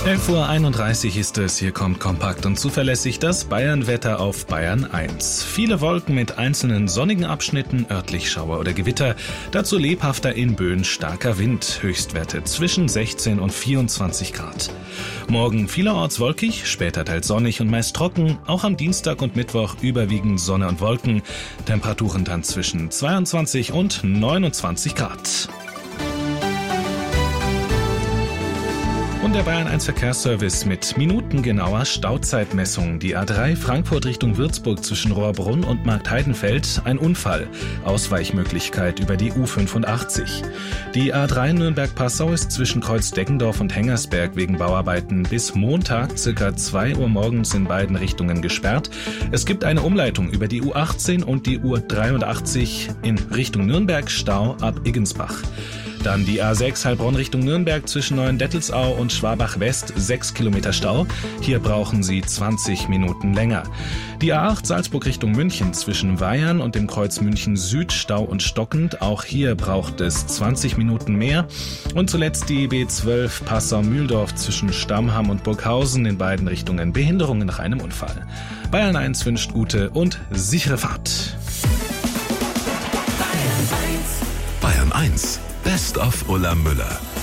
11:31 Uhr ist es, hier kommt kompakt und zuverlässig das Bayern-Wetter auf Bayern 1. Viele Wolken mit einzelnen sonnigen Abschnitten, örtlich Schauer oder Gewitter, dazu lebhafter in Böen starker Wind, Höchstwerte zwischen 16 und 24 Grad. Morgen vielerorts wolkig, später teils sonnig und meist trocken, auch am Dienstag und Mittwoch überwiegend Sonne und Wolken, Temperaturen dann zwischen 22 und 29 Grad. Und der Bayern 1 Verkehrsservice mit minutengenauer Stauzeitmessung. Die A3 Frankfurt Richtung Würzburg zwischen Rohrbrunn und Marktheidenfeld, ein Unfall. Ausweichmöglichkeit über die U85. Die A3 Nürnberg-Passau ist zwischen Kreuz-Deggendorf und Hengersberg wegen Bauarbeiten bis Montag ca. 2 Uhr morgens in beiden Richtungen gesperrt. Es gibt eine Umleitung über die U18 und die U83 in Richtung Nürnberg, Stau ab Iggensbach. Dann die A6 Heilbronn Richtung Nürnberg zwischen Neuendettelsau und Schwabach West, 6 Kilometer Stau. Hier brauchen Sie 20 Minuten länger. Die A8 Salzburg Richtung München zwischen Weyern und dem Kreuz München Süd, Stau und stockend. Auch hier braucht es 20 Minuten mehr. Und zuletzt die B12 Passau-Mühldorf zwischen Stammham und Burghausen, in beiden Richtungen Behinderungen nach einem Unfall. Bayern 1 wünscht gute und sichere Fahrt. Bayern 1 Best of Ulla Müller.